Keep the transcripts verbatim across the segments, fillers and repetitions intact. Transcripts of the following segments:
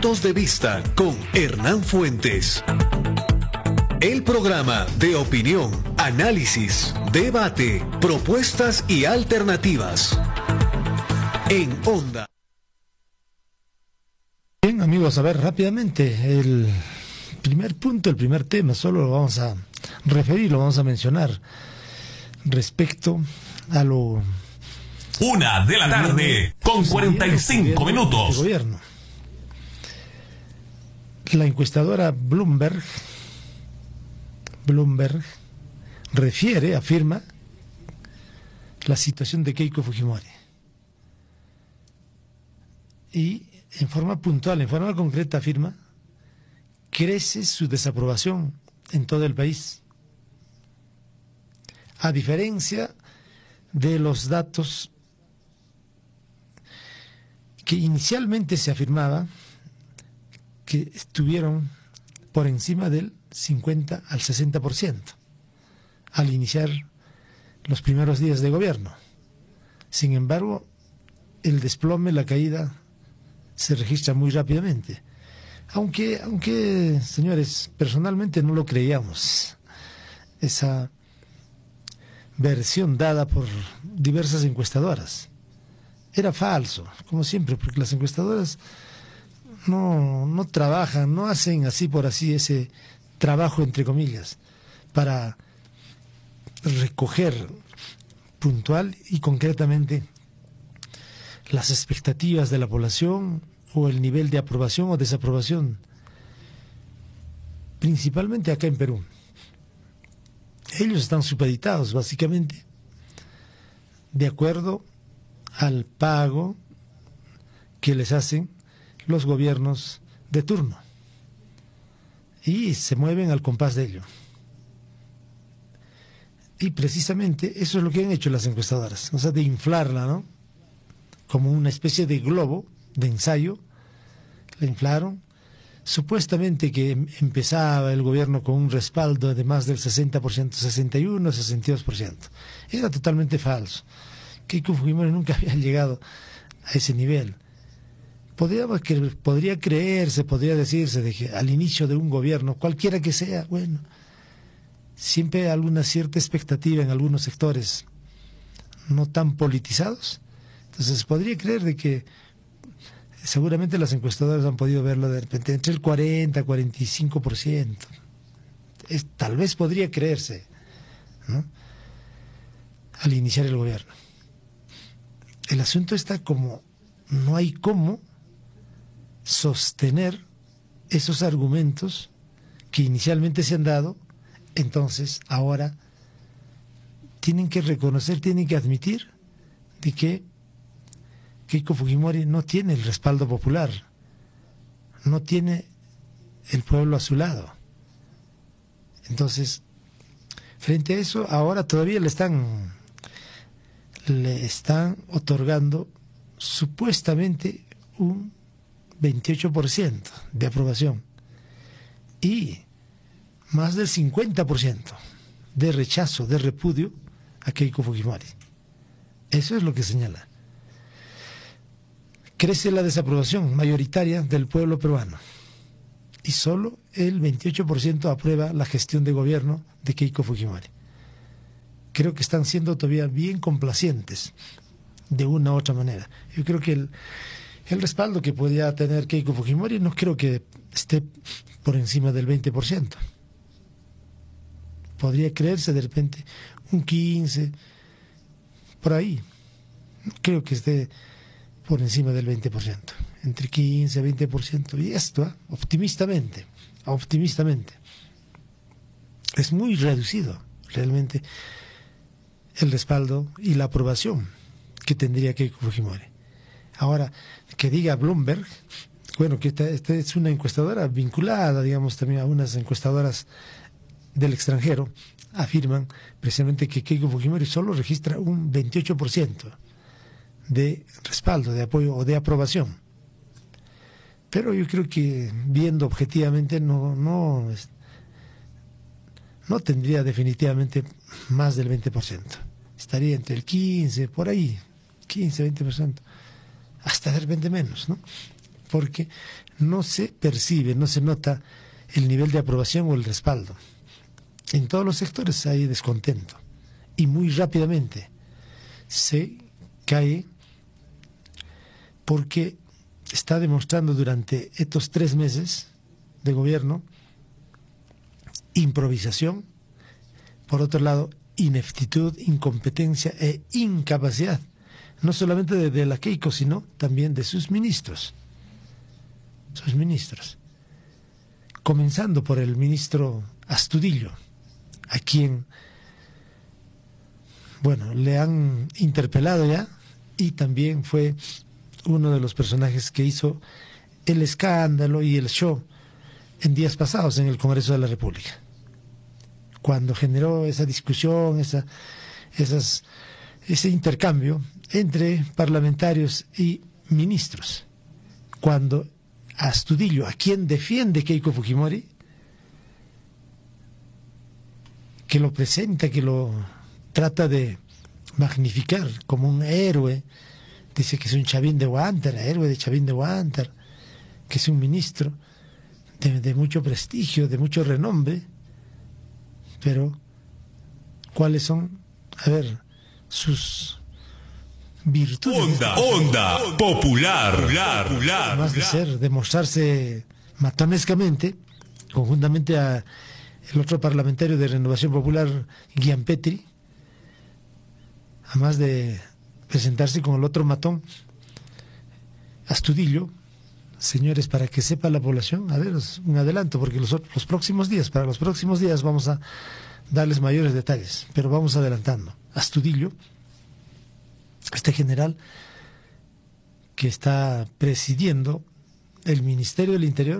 Puntos de Vista con Hernán Fuentes. El programa de opinión, análisis, debate, propuestas y alternativas. En Onda. Bien, amigos, a ver rápidamente el primer punto, el primer tema, solo lo vamos a referir, lo vamos a mencionar respecto a lo... Una de la tarde con cuarenta y cinco minutos. Gobierno. La encuestadora Bloomberg, Bloomberg refiere, afirma, la situación de Keiko Fujimori. Y en forma puntual, en forma concreta afirma, crece su desaprobación en todo el país. A diferencia de los datos que inicialmente se afirmaba que estuvieron por encima del cincuenta al sesenta por ciento al iniciar los primeros días de gobierno. Sin embargo, el desplome, la caída, se registra muy rápidamente. Aunque, aunque, señores, personalmente no lo creíamos. Esa versión dada por diversas encuestadoras era falso, como siempre, porque las encuestadoras no, no trabajan, no hacen así por así ese trabajo, entre comillas, para recoger puntual y concretamente las expectativas de la población o el nivel de aprobación o desaprobación, principalmente acá en Perú. Ellos están supeditados básicamente de acuerdo al pago que les hacen los gobiernos de turno y se mueven al compás de ello. Y precisamente eso es lo que han hecho las encuestadoras, o sea, de inflarla, ¿no? Como una especie de globo de ensayo, la inflaron. Supuestamente que empezaba el gobierno con un respaldo de más del sesenta por ciento, sesenta y uno, sesenta y dos por ciento. Era totalmente falso. Keiko Fujimori nunca había llegado a ese nivel. Podría, podría creerse, podría decirse de que al inicio de un gobierno, cualquiera que sea, bueno, siempre hay alguna cierta expectativa en algunos sectores no tan politizados. Entonces podría creer de que seguramente las encuestadoras han podido verlo de repente entre el cuarenta, cuarenta y cinco por ciento. Es, tal vez podría creerse, ¿no?, al iniciar el gobierno. El asunto está como no hay cómo sostener esos argumentos que inicialmente se han dado. Entonces ahora tienen que reconocer, tienen que admitir de que Keiko Fujimori no tiene el respaldo popular, no tiene el pueblo a su lado. Entonces, frente a eso, ahora todavía le están le están otorgando supuestamente un veintiocho por ciento de aprobación y más del cincuenta por ciento de rechazo, de repudio a Keiko Fujimori. Eso es lo que señala. Crece la desaprobación mayoritaria del pueblo peruano y solo el veintiocho por ciento aprueba la gestión de gobierno de Keiko Fujimori. Creo que están siendo todavía bien complacientes de una u otra manera. Yo creo que el, el respaldo que podía tener Keiko Fujimori no creo que esté por encima del veinte por ciento. Podría creerse de repente un quince por ciento, por ahí. No creo que esté por encima del veinte por ciento, entre quince a veinte por ciento, y esto, ¿eh? optimistamente, optimistamente. Es muy reducido realmente el respaldo y la aprobación que tendría Keiko Fujimori. Ahora, que diga Bloomberg, bueno, que esta, esta es una encuestadora vinculada, digamos, también a unas encuestadoras del extranjero, afirman precisamente que Keiko Fujimori solo registra un veintiocho por ciento de respaldo, de apoyo o de aprobación. Pero yo creo que viendo objetivamente no, no, no tendría definitivamente más del veinte por ciento. Estaría entre el quince, por ahí, quince, veinte por ciento, hasta de repente menos, ¿no? porque no se percibe, no se nota el nivel de aprobación o el respaldo. En todos los sectores hay descontento y muy rápidamente se cae porque está demostrando durante estos tres meses de gobierno improvisación, por otro lado ineptitud, incompetencia e incapacidad, no solamente de, de la Keiko, sino también de sus ministros, sus ministros, comenzando por el ministro Astudillo, a quien, bueno, le han interpelado ya, y también fue uno de los personajes que hizo el escándalo y el show en días pasados en el Congreso de la República, cuando generó esa discusión, esa, esas, ese intercambio entre parlamentarios y ministros, cuando Astudillo, a quien defiende Keiko Fujimori, que lo presenta, que lo trata de magnificar como un héroe, dice que es un Chavín de Huántar, héroe de Chavín de Huántar, que es un ministro de, de mucho prestigio, de mucho renombre, pero ¿cuáles son, a ver, sus virtudes? Onda, onda, popular, popular, popular. Además de ser, de mostrarse matonescamente, conjuntamente a el otro parlamentario de Renovación Popular, Guián Petri, además de presentarse con el otro matón, Astudillo. Señores, para que sepa la población, a ver, un adelanto, porque los, los próximos días, para los próximos días vamos a darles mayores detalles, pero vamos adelantando. Astudillo, este general que está presidiendo el Ministerio del Interior,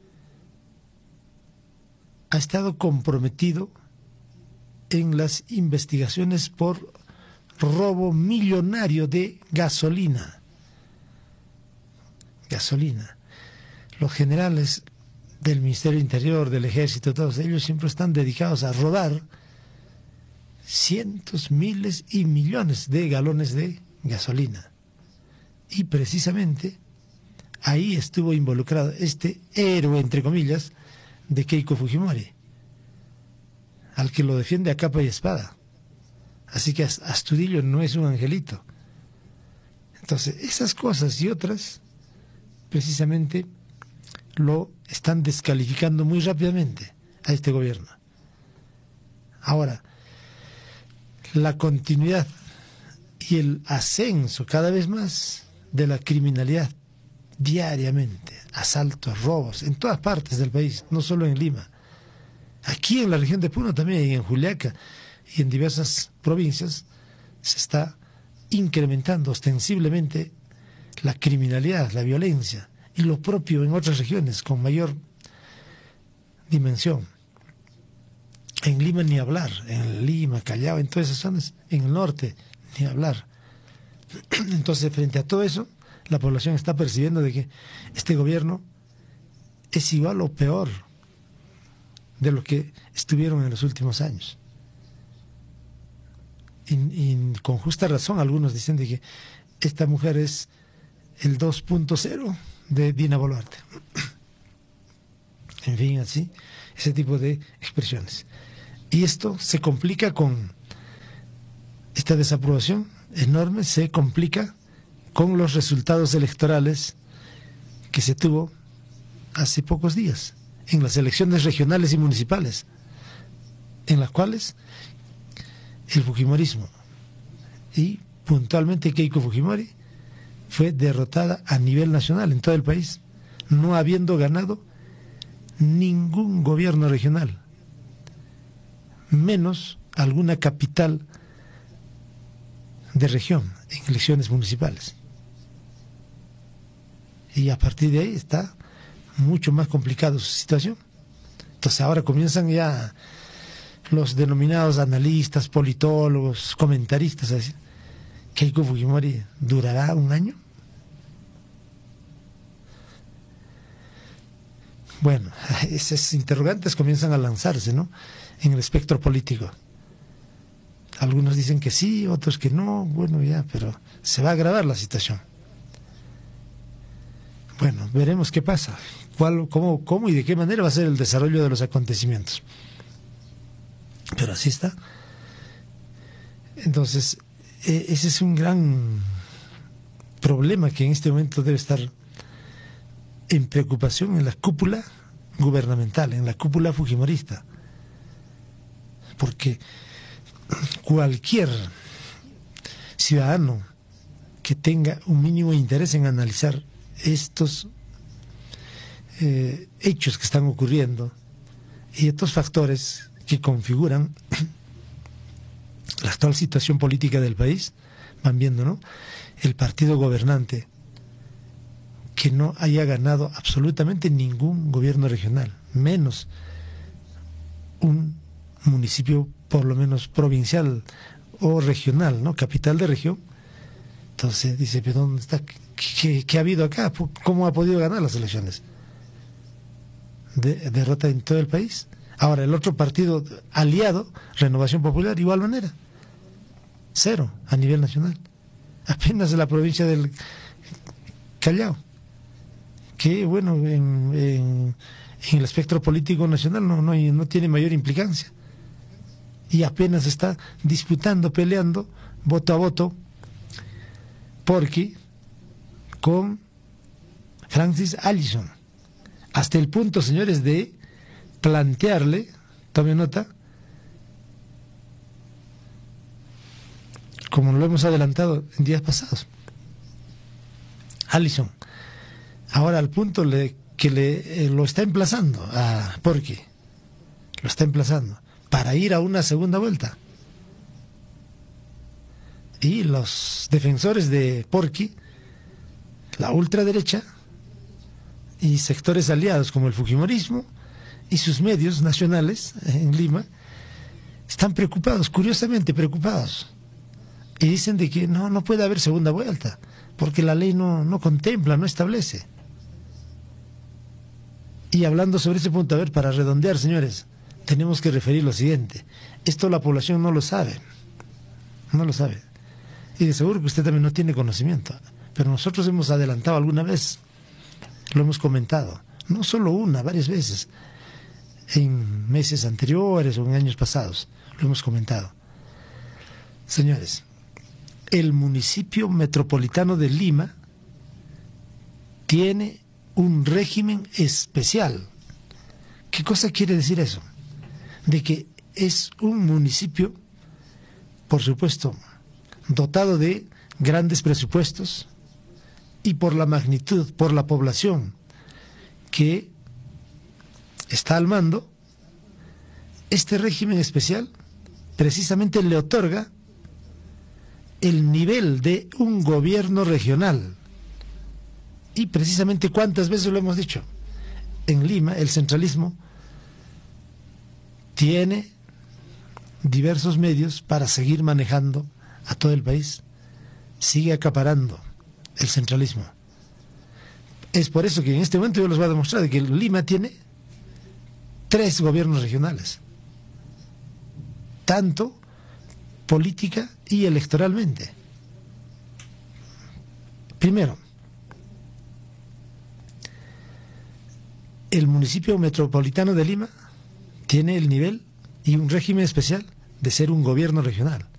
ha estado comprometido en las investigaciones por robo millonario de gasolina. Gasolina. Los generales del Ministerio del Interior, del Ejército, todos ellos siempre están dedicados a robar cientos, miles y millones de galones de gasolina. Y precisamente ahí estuvo involucrado este héroe, entre comillas, de Keiko Fujimori, al que lo defiende a capa y espada. Así que Astudillo no es un angelito. Entonces, esas cosas y otras, precisamente, lo están descalificando muy rápidamente a este gobierno. Ahora, la continuidad y el ascenso cada vez más de la criminalidad diariamente, asaltos, robos, en todas partes del país, no solo en Lima. Aquí en la región de Puno también, y en Juliaca, y en diversas provincias, se está incrementando ostensiblemente la criminalidad, la violencia, y lo propio en otras regiones con mayor dimensión. En Lima ni hablar, en Lima, Callao, en todas esas zonas, en el norte ni hablar. Entonces, frente a todo eso, la población está percibiendo de que este gobierno es igual o peor de lo que estuvieron en los últimos años. Y, y con justa razón algunos dicen de que esta mujer es el dos punto cero de Dina Boluarte. En fin, así, ese tipo de expresiones. Y esto se complica con esta desaprobación enorme, se complica con los resultados electorales que se tuvo hace pocos días en las elecciones regionales y municipales, en las cuales el fujimorismo y puntualmente Keiko Fujimori fue derrotada a nivel nacional en todo el país, no habiendo ganado ningún gobierno regional, menos alguna capital de región en elecciones municipales. Y a partir de ahí está mucho más complicado su situación. Entonces ahora comienzan ya los denominados analistas, politólogos, comentaristas a decir: ¿Keiko Fujimori durará un año? Bueno, esas interrogantes comienzan a lanzarse, ¿no?, en el espectro político. Algunos dicen que sí, otros que no. Bueno, ya, pero se va a agravar la situación. Bueno. bueno, veremos qué pasa, cuál, cómo, cómo y de qué manera va a ser el desarrollo de los acontecimientos. Pero así está. Entonces, eh, ese es un gran problema que en este momento debe estar en preocupación en la cúpula gubernamental, en la cúpula fujimorista. Porque cualquier ciudadano que tenga un mínimo interés en analizar estos eh, hechos que están ocurriendo y estos factores que configuran la actual situación política del país, van viendo, ¿no? El partido gobernante que no haya ganado absolutamente ningún gobierno regional, menos un municipio por lo menos provincial o regional, ¿no? Capital de región. Entonces dice, ¿pero dónde está? ¿Qué, qué, qué ha habido acá? ¿Cómo ha podido ganar las elecciones? De, derrota en todo el país. Ahora, el otro partido aliado, Renovación Popular, igual manera. Cero a nivel nacional. Apenas en la provincia del Callao, que bueno, en, en, en el espectro político nacional no, no, no tiene mayor implicancia. Y apenas está disputando, peleando, voto a voto, Porky con Francis Allison. Hasta el punto, señores, de plantearle, tome nota, como lo hemos adelantado en días pasados, Allison, ahora al punto le, que le eh, lo está emplazando a Porky, lo está emplazando para ir a una segunda vuelta. Y los defensores de Porky, la ultraderecha y sectores aliados como el fujimorismo y sus medios nacionales en Lima, están preocupados, curiosamente preocupados. Y dicen de que no, no puede haber segunda vuelta, porque la ley no, no contempla, no establece. Y hablando sobre ese punto, a ver, para redondear, señores, tenemos que referir lo siguiente. Esto la población no lo sabe, no lo sabe. Y de seguro que usted también no tiene conocimiento, pero nosotros hemos adelantado alguna vez, lo hemos comentado, no solo una, varias veces, en meses anteriores o en años pasados, lo hemos comentado. Señores, el municipio metropolitano de Lima tiene un régimen especial. ¿Qué cosa quiere decir eso? De que es un municipio, por supuesto, dotado de grandes presupuestos y por la magnitud, por la población que está al mando, este régimen especial precisamente le otorga el nivel de un gobierno regional. Y precisamente cuántas veces lo hemos dicho, en Lima el centralismo tiene diversos medios para seguir manejando a todo el país, sigue acaparando el centralismo. Es por eso que en este momento yo les voy a demostrar que Lima tiene tres gobiernos regionales, tanto política y electoralmente. Primero, el municipio metropolitano de Lima tiene el nivel y un régimen especial de ser un gobierno regional.